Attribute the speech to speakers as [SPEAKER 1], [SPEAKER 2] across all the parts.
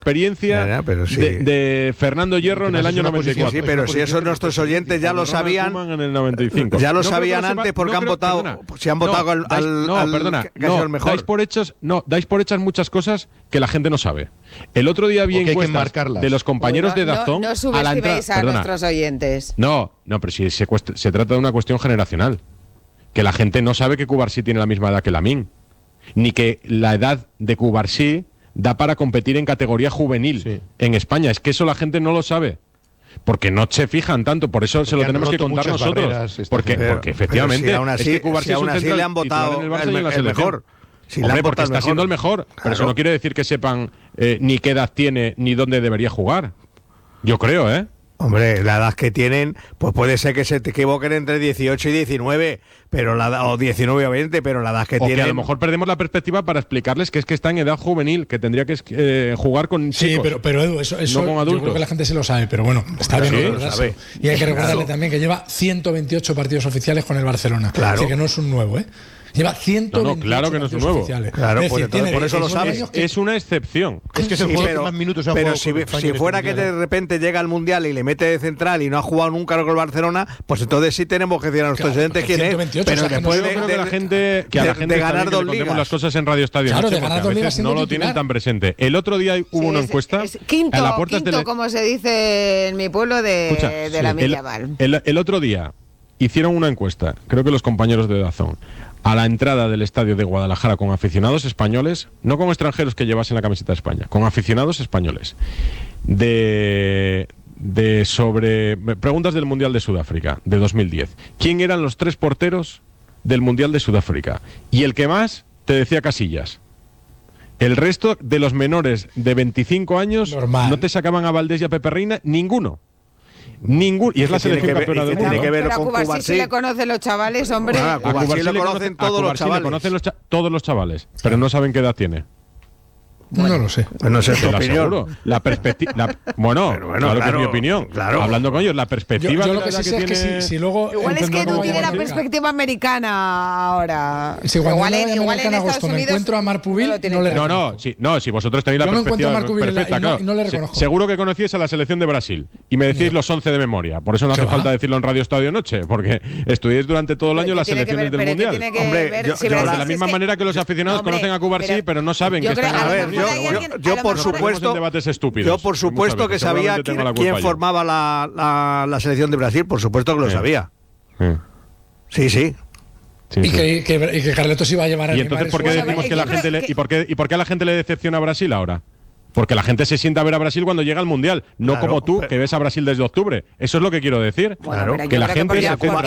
[SPEAKER 1] experiencia de Fernando Hierro en el año 94.
[SPEAKER 2] Sí, pero si esos nuestros oyentes ya lo sabían
[SPEAKER 1] en el 95.
[SPEAKER 2] Ya lo sabían antes porque han votado, si han votado al mejor.
[SPEAKER 1] Dais por hechas muchas cosas que la gente no sabe. El otro día vi encuestas de los compañeros de Dazón
[SPEAKER 3] no subestiméis a nuestros oyentes.
[SPEAKER 1] No, pero si se trata de una cuestión generacional. Que la gente no sabe que Cubarsí tiene la misma edad que Lamine, ni que la edad de Cubarsí da para competir en categoría juvenil en España. Es que eso la gente no lo sabe. Porque no se fijan tanto, por eso se lo tenemos que contar nosotros. Porque efectivamente,
[SPEAKER 2] si aún así,
[SPEAKER 1] es que Cubarsí
[SPEAKER 2] le han votado el mejor.
[SPEAKER 1] Hombre, porque está siendo el mejor. Claro. Pero eso no quiere decir que sepan ni qué edad tiene ni dónde debería jugar. Yo creo, ¿eh?
[SPEAKER 2] Hombre, la edad que tienen, pues puede ser que se te equivoquen entre 18 y 19, pero o 19 o 20, pero la edad que tienen...
[SPEAKER 1] que a lo mejor perdemos la perspectiva para explicarles que es que está en edad juvenil, que tendría que jugar con chicos.
[SPEAKER 4] Sí, pero Edu, eso
[SPEAKER 1] no con adultos.
[SPEAKER 4] Yo creo que la gente se lo sabe, pero bueno, está bien.
[SPEAKER 2] Sí, lo sabe.
[SPEAKER 4] Y hay que recordarle también que lleva 128 partidos oficiales con el Barcelona.
[SPEAKER 2] Claro.
[SPEAKER 4] Así que no es un nuevo, ¿eh? Lleva 128
[SPEAKER 1] claro que no es un nuevo.
[SPEAKER 4] Oficiales.
[SPEAKER 2] Claro,
[SPEAKER 4] es decir,
[SPEAKER 2] por eso lo sabes.
[SPEAKER 1] Es una excepción.
[SPEAKER 5] Es que es el juego que más minutos ha jugado.
[SPEAKER 2] Pero si fuera que de repente llega al Mundial y le mete de central y no ha jugado nunca con el Barcelona, pues entonces sí tenemos que decir a nuestros oyentes quién es.
[SPEAKER 4] Pero
[SPEAKER 1] después de la gente de
[SPEAKER 2] ganar dos ligas.
[SPEAKER 1] Contemos las cosas en Radio Estadio
[SPEAKER 4] Claro,
[SPEAKER 1] Noche,
[SPEAKER 4] de ganar dos ligas
[SPEAKER 1] no lo tienen tan presente. El otro día hubo una encuesta.
[SPEAKER 3] Quinto, como se dice en mi pueblo, de la Mediaval.
[SPEAKER 1] El otro día hicieron una encuesta, creo que los compañeros de Dazón, a la entrada del estadio de Guadalajara con aficionados españoles, no con extranjeros que llevasen la camiseta de España, con aficionados españoles, sobre preguntas del Mundial de Sudáfrica de 2010. ¿Quién eran los 3 porteros del Mundial de Sudáfrica? Y el que más te decía Casillas. El resto de los menores de 25 años no te sacaban a Valdés y a Pepe Reina, ninguno. Y es la selección campeona del mundo.
[SPEAKER 3] Tiene que ver con Cubarsí. Sí le conocen los chavales, hombre.
[SPEAKER 2] A Cubarsí le conocen todos los chavales.
[SPEAKER 1] Le conocen todos los chavales, pero no saben qué edad tiene.
[SPEAKER 4] Bueno, no lo sé.
[SPEAKER 2] Pues no sé tu opinión.
[SPEAKER 1] La perspectiva. Bueno, claro que es mi opinión.
[SPEAKER 2] Claro.
[SPEAKER 1] Hablando con ellos, la perspectiva
[SPEAKER 4] yo lo que sí sé es que si luego.
[SPEAKER 3] Igual es que tú tienes la perspectiva americana ahora.
[SPEAKER 4] Si igual en agosto me encuentro a Marc Pubil, no le reconozco.
[SPEAKER 1] No, si vosotros tenéis la perspectiva perfecta, claro.
[SPEAKER 4] No le reconozco.
[SPEAKER 1] Seguro que conocíais a la selección de Brasil y me decís los 11 de memoria. Por eso no hace falta decirlo en Radio Estadio Noche, porque estudiáis durante todo el año las selecciones del Mundial.
[SPEAKER 2] Hombre,
[SPEAKER 1] de la misma manera que los aficionados conocen a Cubarsí, pero no saben que están en
[SPEAKER 2] yo por supuesto que sabía quién formaba la selección de Brasil, por supuesto que lo sabía. Sí.
[SPEAKER 4] Y que Carletos iba a llevar a
[SPEAKER 1] ¿Y entonces por qué decimos que la gente ¿y por qué a la gente le decepciona Brasil ahora? Porque la gente se sienta a ver a Brasil cuando llega al Mundial, no como tú, que ves a Brasil desde octubre. Eso es lo que quiero decir.
[SPEAKER 2] Claro,
[SPEAKER 1] que la gente se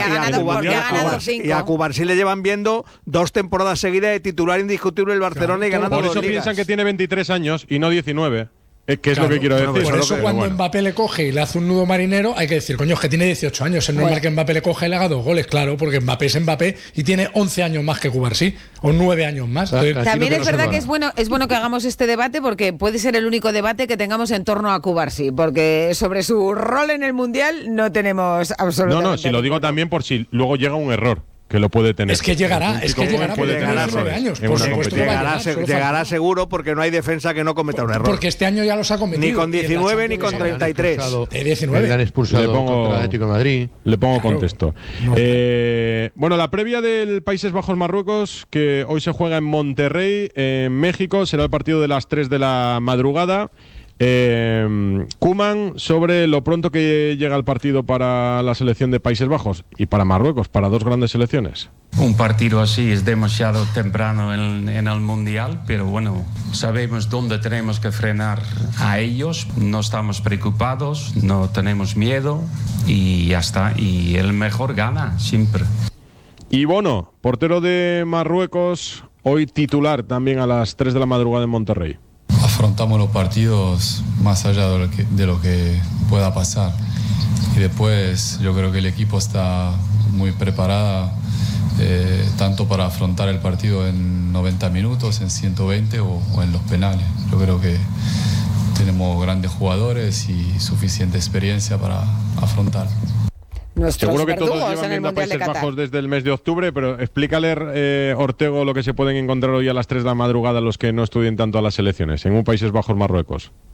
[SPEAKER 2] y a Cubarsí le llevan viendo 2 temporadas seguidas de titular indiscutible el Barcelona y ganando 2 ligas.
[SPEAKER 1] Por eso piensan que tiene 23 años y no 19. Que es lo que quiero decir.
[SPEAKER 4] Por eso cuando Mbappé le coge y le hace un nudo marinero, hay que decir, coño, es que tiene 18 años. Es normal que Mbappé le coja y le haga 2 goles, claro, porque Mbappé es Mbappé y tiene 11 años más que Cubarsí, o 9 años más.
[SPEAKER 3] También es verdad que es bueno que hagamos este debate, porque puede ser el único debate que tengamos en torno a Cubarsí, porque sobre su rol en el Mundial no tenemos absolutamente.
[SPEAKER 1] No, si lo digo también por si luego llega un error. Que lo puede tener.
[SPEAKER 4] Es que llegará porque tiene 19 años. Por supuesto
[SPEAKER 2] llegará seguro, porque no hay defensa que no cometa un error.
[SPEAKER 4] Porque este año ya los ha cometido.
[SPEAKER 2] Ni con 19 ni con 33.
[SPEAKER 4] De 19.
[SPEAKER 5] Le han expulsado contra el Atlético de Madrid.
[SPEAKER 1] Le pongo contexto. Bueno, la previa del Países Bajos-Marruecos, que hoy se juega en Monterrey, en México, será el partido de las 3 de la madrugada. Koeman, sobre lo pronto que llega el partido para la selección de Países Bajos y para Marruecos, para 2 grandes selecciones.
[SPEAKER 6] Un partido así es demasiado temprano en el Mundial, pero bueno, sabemos dónde tenemos que frenar a ellos, no estamos preocupados, no tenemos miedo y ya está, y el mejor gana siempre.
[SPEAKER 1] Y Bono, portero de Marruecos, hoy titular también a las 3 de la madrugada en Monterrey.
[SPEAKER 7] Afrontamos los partidos más allá de lo que pueda pasar, y después yo creo que el equipo está muy preparado tanto para afrontar el partido en 90 minutos, en 120 o en los penales. Yo creo que tenemos grandes jugadores y suficiente experiencia para afrontar.
[SPEAKER 1] Seguro que todos llevan viendo a Países Bajos desde el mes de octubre, pero explícale, Ortego, lo que se pueden encontrar hoy a las 3 de la madrugada los que no estudien tanto a las selecciones en un Países Bajos-Marruecos.